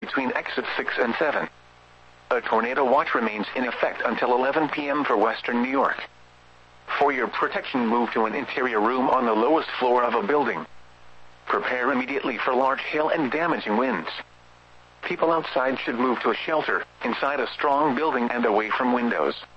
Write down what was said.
between exit 6 and 7. A tornado watch remains in effect until 11 p.m. for western New York. For your protection, move to an interior room on the lowest floor of a building. Prepare immediately for large hail and damaging winds. People outside should move to a shelter inside a strong building and away from windows.